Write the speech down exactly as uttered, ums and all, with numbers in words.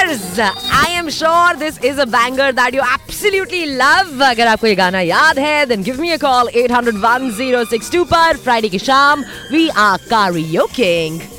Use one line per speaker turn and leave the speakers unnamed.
listeners, I am sure this is a banger that you absolutely love. अगर आपको ये गाना याद है, then give me a call eight hundred one oh six two पर Friday की शाम we are karaokeing.